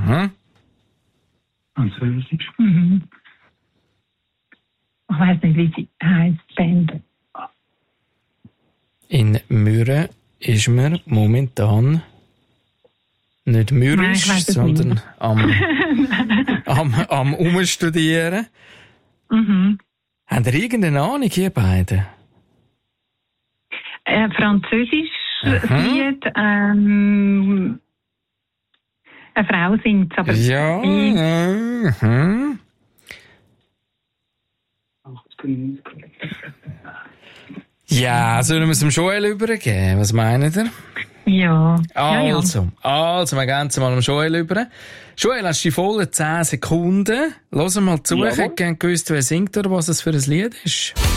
Mhm. Französisch. Mhm. Ich weiss nicht, wie sie heisst, die Band. In Mürren ist man momentan nicht mürrisch, sondern am Umstudieren. Mhm. Habt ihr irgendeine Ahnung, ihr beiden? Französisch Lied, eine Frau singt aber. Ja. Mhm. Ja, sollen wir es dem Joel übergeben? Was meint ihr? Ja. Also, wir gehen es mal dem Joel über. Joel, hast du die vollen 10 Sekunden? Hören mal zu, ich hätte gerne gewusst, wer singt oder was es für ein Lied ist.